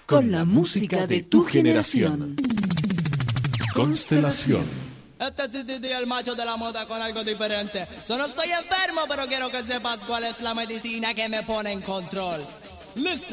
con la música de tu generación. Constelación. Este es Titi, el macho de la moda con algo diferente. No estoy enfermo, pero quiero que sepas cuál es la medicina que me pone en control. Listen.